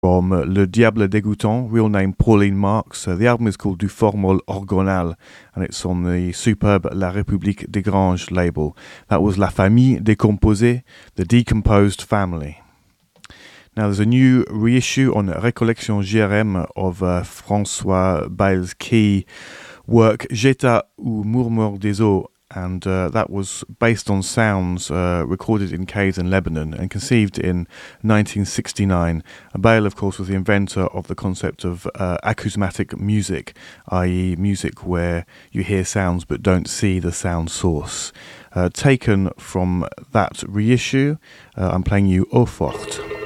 from Le Diable Dégoûtant, real name Pauline Marks. The album is called Du Formol Orgonal, and it's on the superb La République des Granges label. That was La Famille Décomposée, The Decomposed Family. Now there's a new reissue on Récollection GRM of François Bail's key work Jeta ou Murmure des Eaux, and that was based on sounds recorded in caves in Lebanon and conceived in 1969. Bail, of course, was the inventor of the concept of acousmatic music, i.e. music where you hear sounds but don't see the sound source. Taken from that reissue, I'm playing you Eau Forte.